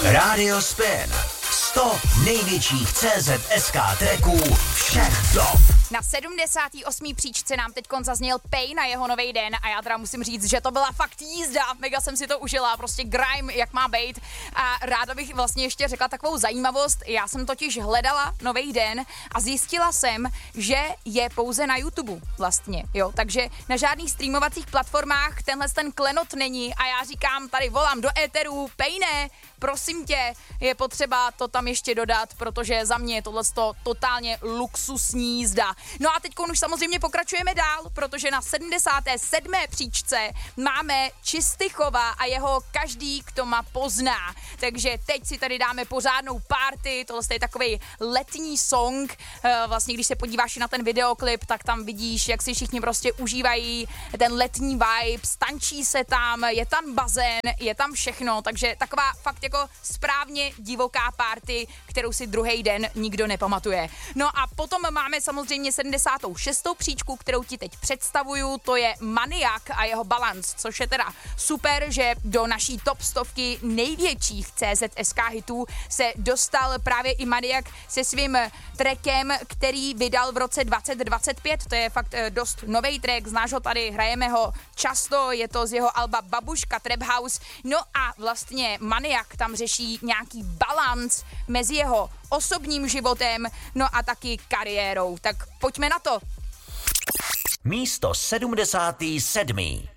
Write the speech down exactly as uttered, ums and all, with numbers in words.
Radio Spin. sto největších C Z S K tracků všech dob. Na sedmdesáté osmé příčce nám teďkon zazněl Pay na jeho nový den a já teda musím říct, že to byla fakt jízda, mega jsem si to užila, prostě grime, jak má být. A ráda bych vlastně ještě řekla takovou zajímavost, já jsem totiž hledala nový den a zjistila jsem, že je pouze na YouTube vlastně, jo, takže na žádných streamovacích platformách tenhle ten klenot není a já říkám, tady volám do éteru, Payne, prosím tě, je potřeba to tam ještě dodat, protože za mě je tohleto totálně luxusní jízda. No a teď už samozřejmě pokračujeme dál, protože na sedmdesáté sedmé příčce máme Čistychova a jeho Každý, kdo ma pozná. Takže teď si tady dáme pořádnou party, tohle je takovej letní song. Vlastně když se podíváš na ten videoklip, tak tam vidíš, jak si všichni prostě užívají ten letní vibe, stančí se tam, je tam bazén, je tam všechno, takže taková fakt jako správně divoká party, kterou si druhý den nikdo nepamatuje. No a potom máme samozřejmě sedmdesátou šestou příčku, kterou ti teď představuju, to je Maniak a jeho Balance, což je teda super, že do naší top stovky největších C Z S K hitů se dostal právě i Maniak se svým trackem, který vydal v roce dvacet dvacet pět, to je fakt dost novej track, znáš ho tady, hrajeme ho často, je to z jeho alba Babuška Trap House, no a vlastně Maniak tam řeší nějaký balans mezi jeho osobním životem, no a taky kariérou. Tak pojďme na to. Místo sedmdesátý sedmý